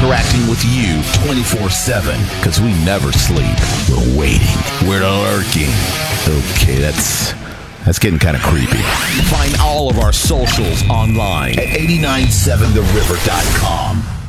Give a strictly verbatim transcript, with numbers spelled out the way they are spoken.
interacting with you twenty-four seven, because we never sleep. We're waiting. We're lurking. Okay, that's that's getting kind of creepy. Find all of our socials online at eight nine seven the river dot com.